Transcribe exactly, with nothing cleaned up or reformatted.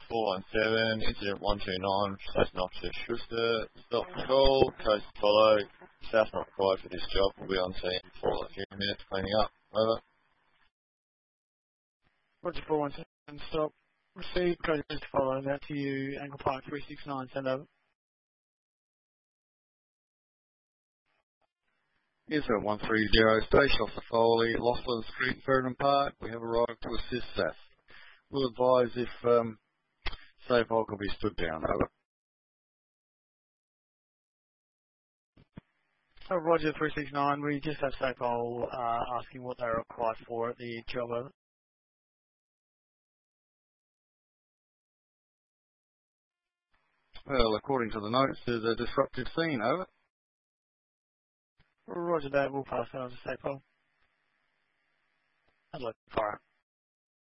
four one seven, incident one two nine, Station Officer Schuster, stop control, coast to follow, staff not required for this job, will be on scene for a few minutes cleaning up, over. Roger four one seven, stop. Receive, code to follow, out to you, Angle Park three six nine, send over. Incident one three zero, Station Officer Foley, Laughlin Street, Ferdinand Park. We have arrived to assist staff. We'll advise if um, safe hold can be stood down, over. Oh, Roger three six nine, we just have safe hold uh, asking what they're required for at the job, over. Well, according to the notes, there's a disruptive scene, over. Roger that, we'll pass that on to safe hold. I'd like to fire.